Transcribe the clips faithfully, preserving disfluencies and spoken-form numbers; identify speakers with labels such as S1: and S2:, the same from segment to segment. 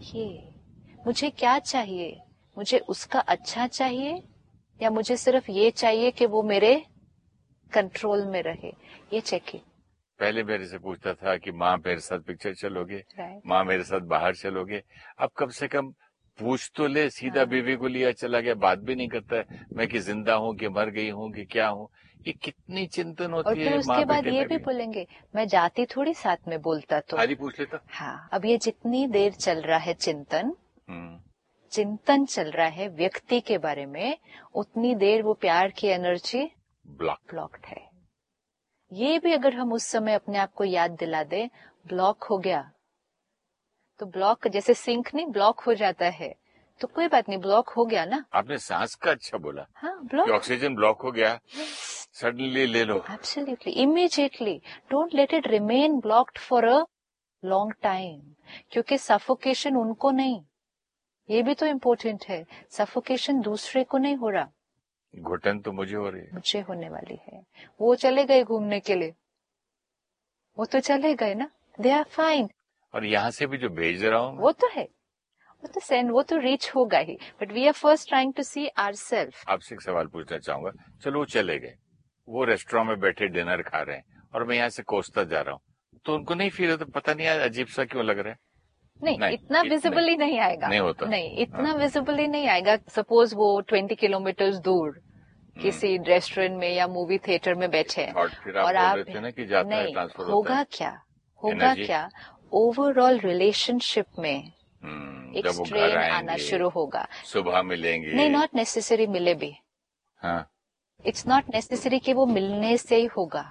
S1: ये मुझे क्या चाहिए, मुझे उसका अच्छा चाहिए या मुझे सिर्फ ये चाहिए कि वो मेरे कंट्रोल में रहे, ये चेकिंग।
S2: पहले मेरे से पूछता था कि माँ मेरे साथ पिक्चर चलोगे,
S1: Right.
S2: माँ मेरे साथ बाहर चलोगे। अब कम से कम पूछ तो ले, सीधा
S1: हाँ।
S2: बीवी को लिया चला गया, बात भी नहीं करता है मैं कि जिंदा हूँ कि मर गई हूँ कि क्या हूँ। ये कितनी चिंतन
S1: और
S2: होती
S1: फिर
S2: है
S1: उसके
S2: माँ
S1: बाद
S2: बेटे
S1: ये
S2: में
S1: भी
S2: भी।
S1: बोलेंगे मैं जाती थोड़ी साथ में बोलता तो।
S2: आज ही पूछ लेता।
S1: हाँ, अब ये जितनी देर चल रहा है चिंतन
S2: हम्म
S1: चिंतन चल रहा है व्यक्ति के बारे में, उतनी देर वो प्यार की एनर्जी
S2: ब्लॉक
S1: ब्लॉक्ड है। ये भी अगर हम उस समय अपने आप को याद दिला दे, ब्लॉक हो गया तो ब्लॉक जैसे सिंक नहीं ब्लॉक हो जाता है, तो कोई बात नहीं, ब्लॉक हो गया ना।
S2: आपने सांस का अच्छा बोला।
S1: हाँ,
S2: कि
S1: ब्लॉक।
S2: ऑक्सीजन ब्लॉक हो गया, सडनली ले लो।
S1: Absolutely, immediately. Don't let it remain blocked for a long time, क्योंकि सफोकेशन उनको नहीं, ये भी तो इम्पोर्टेंट है, सफोकेशन दूसरे को नहीं हो रहा,
S2: घुटन तो मुझे हो रही है।
S1: मुझे होने वाली है। वो चले गए घूमने के लिए, वो तो चले गए ना, दे आर फाइन।
S2: और यहाँ से भी जो भेज रहा हूँ
S1: वो तो है, वो तो सेंड, वो तो रीच होगा ही, but we are first trying to C ourselves.
S2: आपसे एक सवाल पूछना चाहूंगा। चलो वो चले गए, वो रेस्टोरेंट में बैठे डिनर खा रहे हैं और मैं यहाँ से कोसता जा रहा हूँ, तो उनको नहीं फील होता, पता नहीं यार अजीब सा क्यों लग रहा है?
S1: नहीं,
S2: नहीं,
S1: इतना विजिबली नहीं, नहीं आएगा,
S2: नहीं होता,
S1: नहीं इतना
S2: हाँ।
S1: विजिबली नहीं आएगा। सपोज वो ट्वेंटी किलोमीटर दूर किसी रेस्टोरेंट में या मूवी थिएटर में बैठे हैं और आप, नहीं होगा क्या, होगा क्या, ओवरऑल रिलेशनशिप में एक स्ट्रेन आना शुरू होगा।
S2: सुबह मिलेंगे,
S1: नहीं, नॉट नेसेसरी मिले भी,
S2: हाँ,
S1: इट्स नॉट नेसेसरी कि वो मिलने से ही होगा।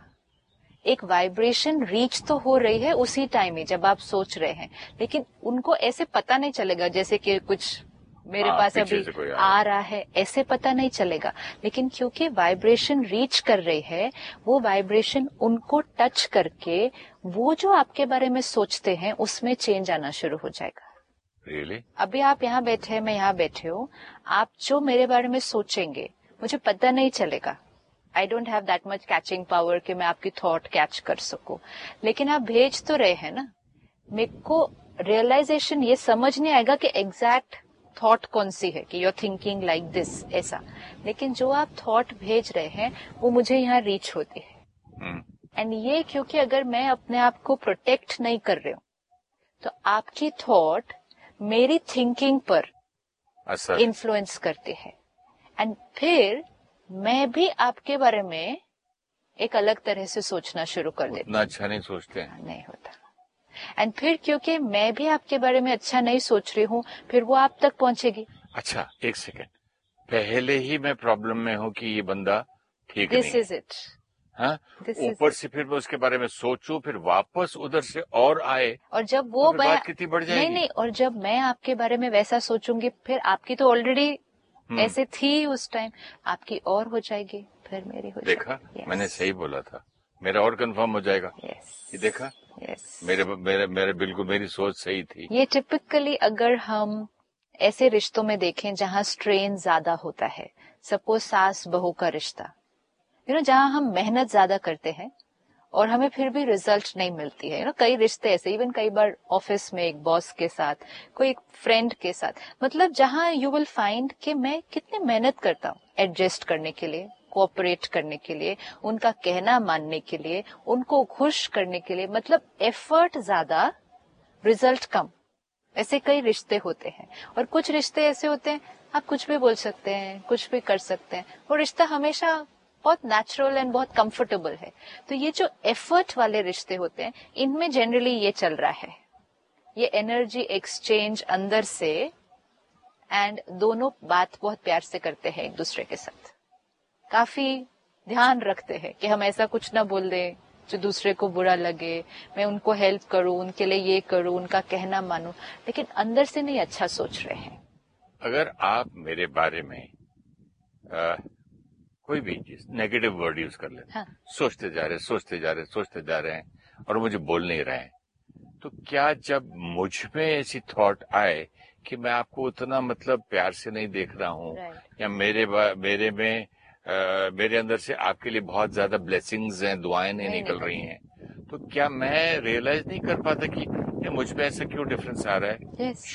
S1: एक वाइब्रेशन रीच तो हो रही है उसी टाइम ही जब आप सोच रहे हैं, लेकिन उनको ऐसे पता नहीं चलेगा जैसे कि कुछ मेरे
S2: हाँ,
S1: पास अभी
S2: आ,
S1: आ रहा है, ऐसे पता नहीं चलेगा। लेकिन क्योंकि वाइब्रेशन रीच कर रही है, वो वाइब्रेशन उनको टच करके वो जो आपके बारे में सोचते हैं उसमें चेंज आना शुरू हो जाएगा।
S2: really?
S1: अभी आप यहाँ बैठे हैं, मैं यहाँ बैठे हूँ, आप जो मेरे बारे में सोचेंगे मुझे पता नहीं चलेगा। I don't have that much catching power कि मैं आपकी थॉट कैच कर सकूं, लेकिन आप भेज तो रहे हैं ना। मेरे को रियलाइजेशन ये समझ नहीं आएगा कि एग्जैक्ट थॉट कौन सी है, कि you are thinking like this ऐसा, लेकिन जो आप थॉट भेज रहे हैं वो मुझे यहाँ रीच होती है। एंड ये क्योंकि अगर मैं अपने आप को प्रोटेक्ट नहीं कर रही हूँ तो आपकी थॉट मेरी थिंकिंग पर इन्फ्लुएंस करती है, एंड फिर मैं भी आपके बारे में एक अलग तरह से सोचना शुरू कर देती हूँ।
S2: उतना अच्छा नहीं सोचते हैं।
S1: नहीं होता। एंड फिर क्योंकि मैं भी आपके बारे में अच्छा नहीं सोच रही हूँ, फिर वो आप तक पहुंचेगी।
S2: अच्छा, एक सेकेंड, पहले ही मैं प्रॉब्लम में हूँ कि ये बंदा ठीक नहीं है।
S1: This is it.
S2: हाँ, ऊपर से फिर मैं उसके बारे में सोचूं, फिर वापस उधर से और आए,
S1: और जब वो
S2: तो बात कितनी बढ़ जाएगी।
S1: नहीं नहीं, और जब मैं आपके बारे में वैसा सोचूंगी, फिर आपकी तो ऑलरेडी ऐसे थी उस टाइम, आपकी और हो जाएगी, फिर मेरी हो
S2: देखा,
S1: जाएगी। yes.
S2: मैंने सही बोला था, मेरा और कंफर्म हो जाएगा।
S1: yes.
S2: ये देखा,
S1: yes.
S2: मेरे मेरे मेरे बिल्कुल मेरी सोच सही थी।
S1: ये टिपिकली अगर हम ऐसे रिश्तों में देखें जहां स्ट्रेन ज्यादा होता है, सपोज सास बहू का रिश्ता, यू नो, जहां हम मेहनत ज्यादा करते हैं और हमें फिर भी रिजल्ट नहीं मिलती है, यू नो, कई रिश्ते ऐसे, इवन कई बार ऑफिस में एक बॉस के साथ, कोई एक फ्रेंड के साथ, मतलब जहां यू विल फाइंड कि मैं कितनी मेहनत करता हूँ एडजस्ट करने के लिए, कोऑपरेट करने के लिए, उनका कहना मानने के लिए, उनको खुश करने के लिए, मतलब एफर्ट ज्यादा, रिजल्ट कम। ऐसे कई रिश्ते होते हैं। और कुछ रिश्ते ऐसे होते हैं आप कुछ भी बोल सकते हैं, कुछ भी कर सकते हैं, वो रिश्ता हमेशा बहुत नेचुरल एंड बहुत कंफर्टेबल है। तो ये जो एफर्ट वाले रिश्ते होते हैं, इनमें जनरली ये चल रहा है, ये एनर्जी एक्सचेंज अंदर से, एंड दोनों बात बहुत प्यार से करते हैं एक दूसरे के साथ, काफी ध्यान रखते हैं कि हम ऐसा कुछ ना बोल दें जो दूसरे को बुरा लगे, मैं उनको हेल्प करूं, उनके लिए ये करूं, उनका कहना मानूं, लेकिन अंदर से नहीं अच्छा सोच रहे हैं।
S2: अगर आप मेरे बारे में आ, कोई भी चीज नेगेटिव वर्ड यूज कर लेते, हाँ। सोचते जा रहे सोचते जा रहे सोचते जा रहे हैं और मुझे बोल नहीं रहे हैं, तो क्या जब मुझ में ऐसी थॉट आए कि मैं आपको उतना मतलब प्यार से नहीं देख रहा हूँ, या मेरे मेरे में आ, मेरे अंदर से आपके लिए बहुत ज्यादा ब्लेसिंग्स हैं, दुआएं नहीं, नहीं निकल रही हैं, तो क्या मैं रियलाइज नहीं कर पाता कि मुझ में ऐसा क्यों डिफरेंस आ रहा है? yes.